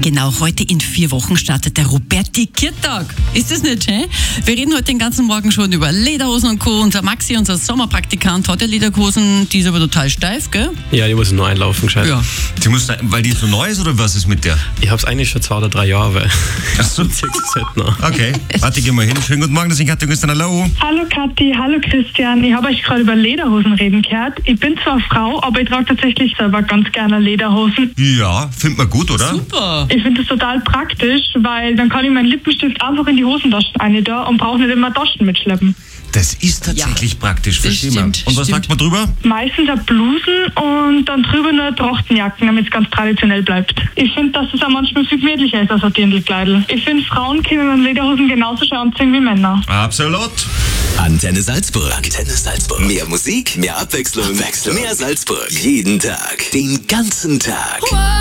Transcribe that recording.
Genau, heute in 4 Wochen startet der Roberti-Kirtag. Ist das nicht schön? Wir reden heute den ganzen Morgen schon über Lederhosen und Co. Unser Maxi, unser Sommerpraktikant, hat ja Lederhosen, die ist aber total steif, gell? Ja, die muss nur einlaufen, gescheit. Ja. Die muss, weil die so neu ist oder was ist mit der? Ich hab's eigentlich schon 2 oder 3 Jahre, weil Ach so. ich es halt noch. Okay, warte, geh mal hin. Schönen guten Morgen, das ist Katja Güsten. Hallo. Hallo Kathi, hallo Christian. Ich habe euch gerade über Lederhosen reden gehört. Ich bin zwar Frau, aber ich trage tatsächlich selber ganz gerne Lederhosen. Ja, findet man gut, oder? Super. Ich finde das total praktisch, weil dann kann ich meinen Lippenstift einfach in die Hosentaschen rein da und brauche nicht immer Taschen mitschleppen. Das ist tatsächlich praktisch, das verstehen wir. stimmt, Und was sagt man drüber? Meistens auch Blusen und dann drüber nur Trachtenjacken, damit es ganz traditionell bleibt. Ich finde, dass es auch manchmal viel gemütlicher ist als ein Dirndlkleidl. Ich finde, Frauen können an Lederhosen genauso schön anziehen wie Männer. Absolut. Antenne Salzburg. Antenne Salzburg. Mehr Musik, mehr Abwechslung. Mehr Salzburg. Jeden Tag. Den ganzen Tag.